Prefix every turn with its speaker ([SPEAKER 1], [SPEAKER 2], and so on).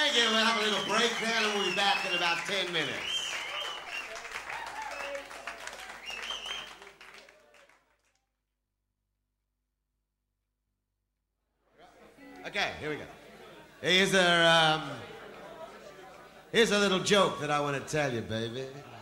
[SPEAKER 1] Thank you. We'll have a little break there and we'll be back in about 10 minutes. Okay, here we go. Here's a little joke that I want to tell you, baby.